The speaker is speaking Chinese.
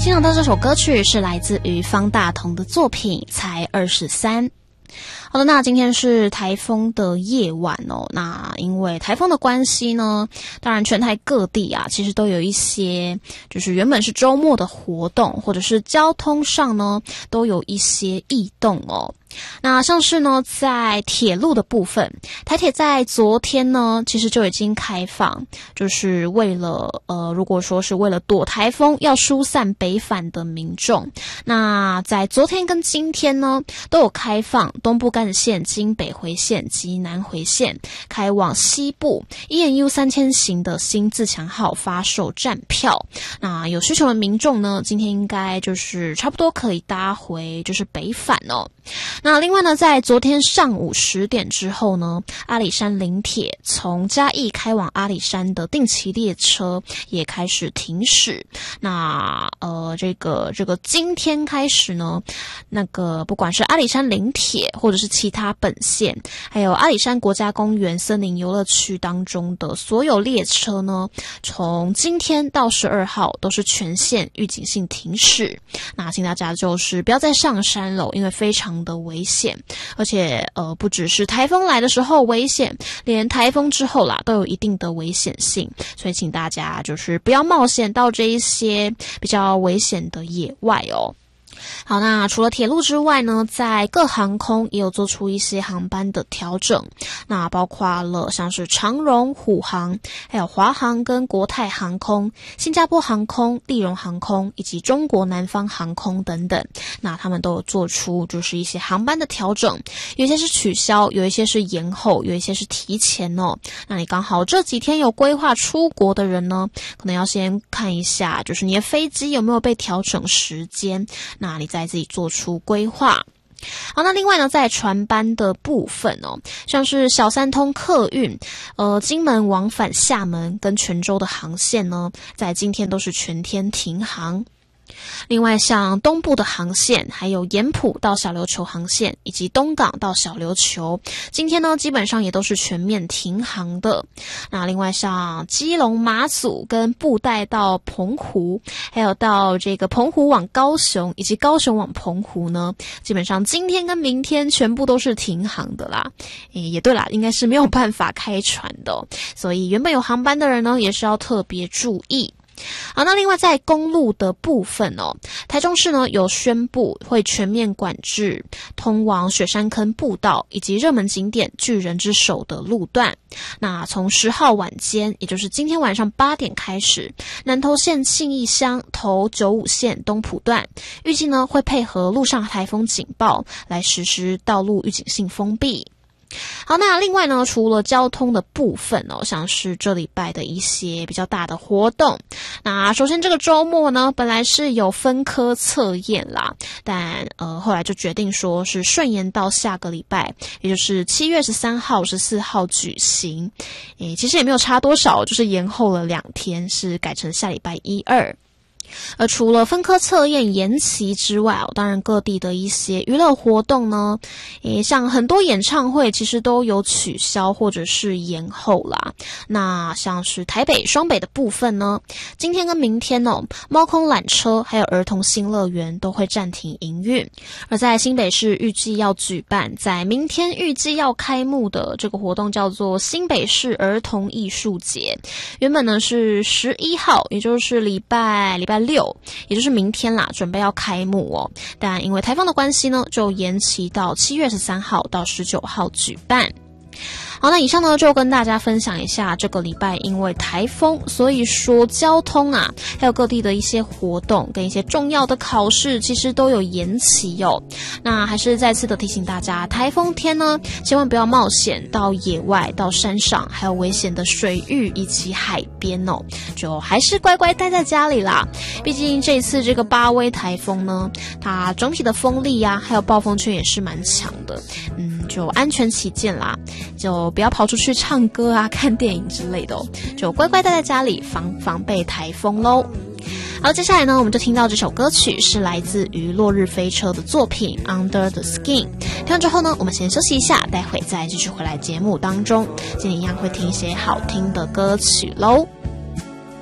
欣赏到这首歌曲是来自于方大同的作品《才23》。好的，那今天是台风的夜晚哦。那因为台风的关系呢，当然全台各地啊，其实都有一些就是原本是周末的活动，或者是交通上呢，都有一些异动哦。那像是呢，在铁路的部分，台铁在昨天呢，其实就已经开放，就是为了如果说是为了躲台风，要疏散北返的民众，那在昨天跟今天呢，都有开放东部干线、经北回线及南回线开往西部 ENU 3000型的新自强号发售站票。那有需求的民众呢，今天应该就是差不多可以搭回就是北返哦。那另外呢，在昨天上午10点之后呢，阿里山林铁从嘉义开往阿里山的定期列车也开始停驶。那这个今天开始呢，那个不管是阿里山林铁或者是其他本线，还有阿里山国家公园森林游乐区当中的所有列车呢，从今天到12号都是全线预警性停驶。那请大家就是不要再上山了，因为非常的危险，而且不只是台风来的时候危险，连台风之后啦都有一定的危险性，所以请大家就是不要冒险到这一些比较危险的野外哦。好，那除了铁路之外呢，在各航空也有做出一些航班的调整，那包括了像是长荣、虎航，还有华航跟国泰航空、新加坡航空、立荣航空以及中国南方航空等等，那他们都有做出就是一些航班的调整，有一些是取消，有一些是延后，有一些是提前哦。那你刚好这几天有规划出国的人呢，可能要先看一下就是你的飞机有没有被调整时间，那你再自己做出规划。好，那另外呢，在船班的部分哦，像是小三通客运，金门往返厦门跟泉州的航线呢，在今天都是全天停航。另外像东部的航线，还有盐埔到小琉球航线以及东港到小琉球，今天呢基本上也都是全面停航的。那另外像基隆马祖跟布袋到澎湖，还有到这个澎湖往高雄以及高雄往澎湖呢，基本上今天跟明天全部都是停航的啦。也对啦，应该是没有办法开船的哦，所以原本有航班的人呢也是要特别注意。好，那另外在公路的部分哦，台中市呢有宣布会全面管制通往雪山坑步道以及热门景点巨人之手的路段。那从10号晚间，也就是今天晚上8点开始，南投县信义乡头95线东埔段，预计呢会配合路上台风警报来实施道路预警性封闭。好，那另外呢，除了交通的部分哦，像是这礼拜的一些比较大的活动。那首先这个周末呢，本来是有分科测验啦，但后来就决定说是顺延到下个礼拜，也就是7月13号、14号举行。其实也没有差多少，就是延后了2天，是改成下礼拜1、2。而除了分科测验延期之外哦，当然各地的一些娱乐活动呢，像很多演唱会其实都有取消或者是延后啦。那像是台北、双北的部分呢，今天跟明天哦，猫空缆车还有儿童新乐园都会暂停营运。而在新北市预计要举办，在明天预计要开幕的这个活动叫做新北市儿童艺术节，原本呢是11号，也就是礼拜6，也就是明天啦，准备要开幕哦。但因为台风的关系呢，就延期到7月13号到19号举办。好，那以上呢就跟大家分享一下这个礼拜因为台风，所以说交通啊，还有各地的一些活动跟一些重要的考试，其实都有延期哦。那还是再次的提醒大家，台风天呢，千万不要冒险到野外、到山上，还有危险的水域以及海边哦，就还是乖乖待在家里啦。毕竟这一次这个巴威台风呢，它整体的风力啊，还有暴风圈也是蛮强的，就安全起见啦，就不要跑出去唱歌啊、看电影之类的哦，就乖乖待在家里防备台风咯。好，接下来呢，我们就听到这首歌曲是来自于落日飞车的作品 Under the Skin。 听完之后呢，我们先休息一下，待会再继续回来节目当中，今天一样会听一些好听的歌曲咯。